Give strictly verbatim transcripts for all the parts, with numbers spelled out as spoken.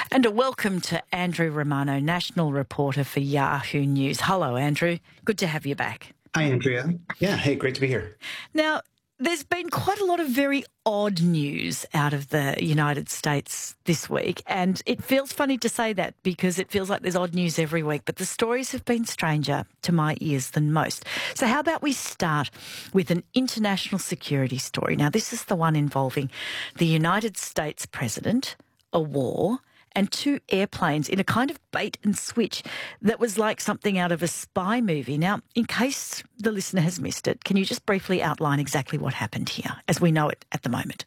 And a welcome to Andrew Romano, national reporter for Yahoo News. Hello, Andrew. Good to have you back. Hi, Andrea. Yeah, hey, great to be here. Now, there's been quite a lot of very odd news out of the United States this week, and it feels funny to say that because it feels like there's odd news every week, but the stories have been stranger to my ears than most. So how about we start with an international security story? Now, this is the one involving the United States president, a war, and two airplanes in a kind of bait and switch that was like something out of a spy movie. Now, in case the listener has missed it, can you just briefly outline exactly what happened here as we know it at the moment?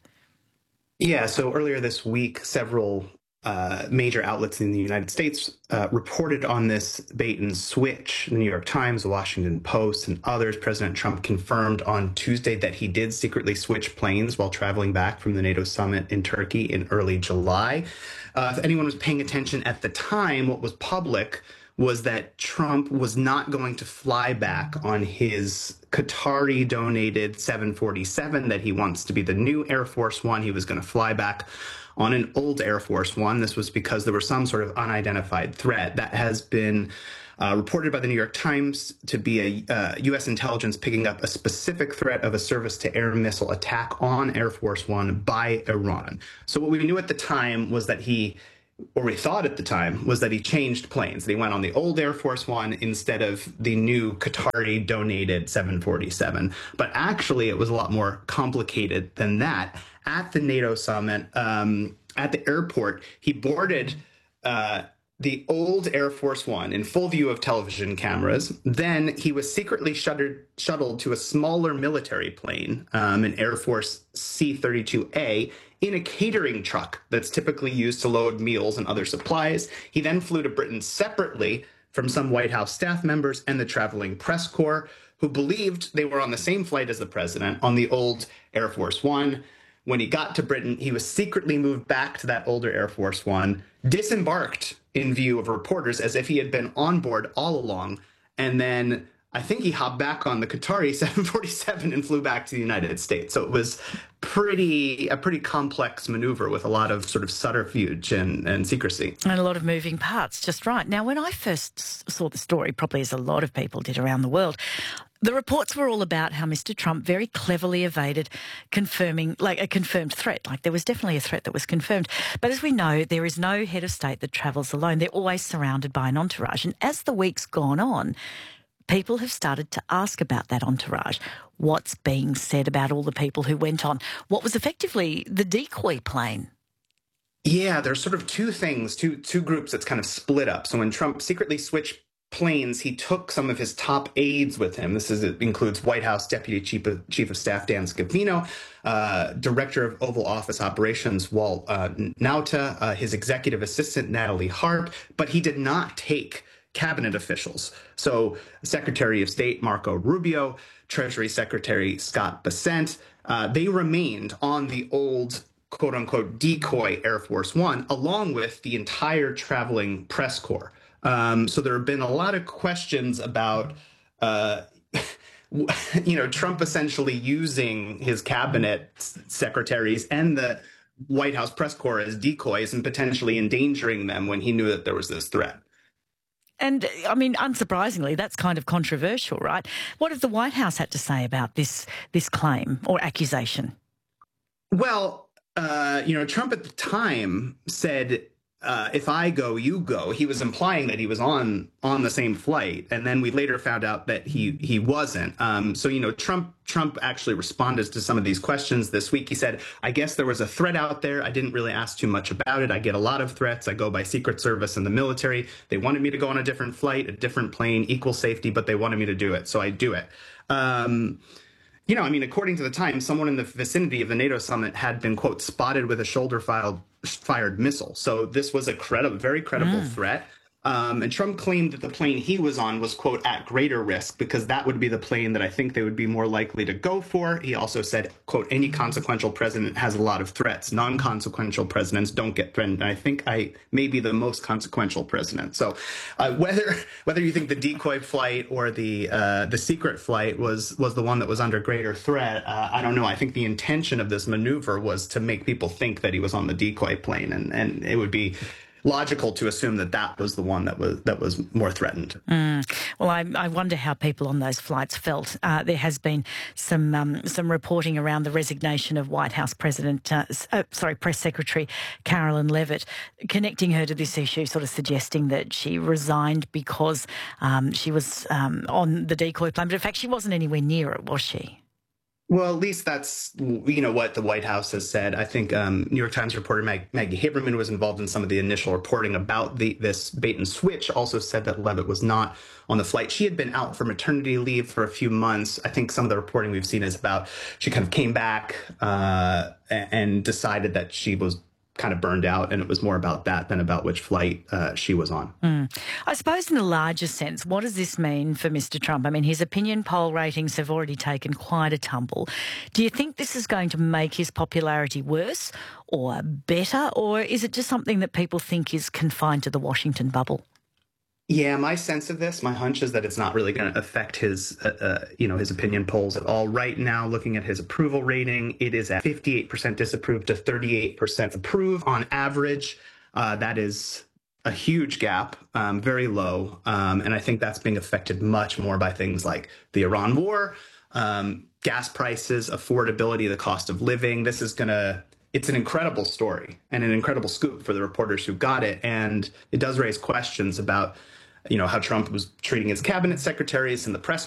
Yeah, so earlier this week, several uh, major outlets in the United States uh, reported on this bait and switch. The New York Times, the Washington Post, and others. President Trump confirmed on Tuesday that he did secretly switch planes while traveling back from the NATO summit in Turkey in early July. Uh, if anyone was paying attention at the time, what was public was that Trump was not going to fly back on his Qatari-donated seven forty-seven that he wants to be the new Air Force One. He was going to fly back on an old Air Force One. This was because there was some sort of unidentified threat that has been uh, reported by the New York Times to be a uh, U S intelligence picking up a specific threat of a surface-to-air missile attack on Air Force One by Iran. So what we knew at the time was that he or we thought at the time, was that he changed planes. That he went on the old Air Force One instead of the new Qatari-donated seven forty-seven. But actually, it was a lot more complicated than that. At the NATO summit, um, at the airport, he boarded uh, the old Air Force One in full view of television cameras. Then he was secretly shuttered, shuttled to a smaller military plane, um, an Air Force C thirty-two A, in a catering truck that's typically used to load meals and other supplies. He then flew to Britain separately from some White House staff members and the traveling press corps who believed they were on the same flight as the president on the old Air Force One. When he got to Britain, he was secretly moved back to that older Air Force One, disembarked in view of reporters as if he had been on board all along, and then I think he hopped back on the Qatari seven forty-seven and flew back to the United States. So it was pretty a pretty complex maneuver with a lot of sort of subterfuge and, and secrecy. And a lot of moving parts, just right. Now, when I first saw the story, probably as a lot of people did around the world, the reports were all about how Mister Trump very cleverly evaded confirming, like a confirmed threat. Like there was definitely a threat that was confirmed. But as we know, there is no head of state that travels alone. They're always surrounded by an entourage. And as the week's gone on, people have started to ask about that entourage. What's being said about all the people who went on what was effectively the decoy plane? Yeah, there's sort of two things, two two groups that's kind of split up. So when Trump secretly switched planes, he took some of his top aides with him. This is, it includes White House Deputy Chief of, Chief of Staff Dan Scavino, uh, Director of Oval Office Operations Walt uh, Nauta, uh, his executive assistant Natalie Harp, but he did not take cabinet officials. So Secretary of State Marco Rubio, Treasury Secretary Scott Bessent, uh, they remained on the old quote unquote decoy Air Force One, along with the entire traveling press corps. Um, so there have been a lot of questions about, uh, you know, Trump essentially using his cabinet secretaries and the White House press corps as decoys and potentially endangering them when he knew that there was this threat. And, I mean, unsurprisingly, that's kind of controversial, right? What have the White House had to say about this this claim or accusation? Well, uh, you know, Trump at the time said, uh, if I go, you go. He was implying that he was on on the same flight. And then we later found out that he he wasn't. Um, so, you know, Trump Trump actually responded to some of these questions this week. He said, I guess there was a threat out there. I didn't really ask too much about it. I get a lot of threats. I go by Secret Service and the military. They wanted me to go on a different flight, a different plane, equal safety, but they wanted me to do it. So I do it. Um, you know, I mean, according to the Times, someone in the vicinity of the NATO summit had been, quote, spotted with a shoulder-fired missile. So this was a credible, very credible mm. threat. Um, and Trump claimed that the plane he was on was, quote, at greater risk because that would be the plane that I think they would be more likely to go for. He also said, quote, any consequential president has a lot of threats. Non-consequential presidents don't get threatened. And I think I may be the most consequential president. So uh, whether whether you think the decoy flight or the uh, the secret flight was was the one that was under greater threat, uh, I don't know. I think the intention of this maneuver was to make people think that he was on the decoy plane. And, and it would be logical to assume that that was the one that was that was more threatened. Mm. Well, I, I wonder how people on those flights felt. Uh, there has been some um, some reporting around the resignation of White House President, uh, uh, sorry, Press Secretary Carolyn Leavitt, connecting her to this issue, sort of suggesting that she resigned because um, she was um, on the decoy plane. But in fact, she wasn't anywhere near it, was she? Well, at least that's, you know, what the White House has said. I think um, New York Times reporter Mag- Maggie Haberman was involved in some of the initial reporting about the this bait and switch, also said that Leavitt was not on the flight. She had been out for maternity leave for a few months. I think some of the reporting we've seen is about she kind of came back uh, and decided that she was kind of burned out, and it was more about that than about which flight uh, she was on. Mm. I suppose in the larger sense, what does this mean for Mister Trump? I mean, his opinion poll ratings have already taken quite a tumble. Do you think this is going to make his popularity worse or better, or is it just something that people think is confined to the Washington bubble? Yeah, my sense of this, my hunch is that it's not really going to affect his, uh, uh, you know, his opinion polls at all. Right now, looking at his approval rating, it is at fifty-eight percent disapprove to thirty-eight percent approve on average. Uh, that is a huge gap, um, very low. Um, and I think that's being affected much more by things like the Iran war, um, gas prices, affordability, the cost of living. This is going to It's an incredible story and an incredible scoop for the reporters who got it. And it does raise questions about, you know, how Trump was treating his cabinet secretaries and the press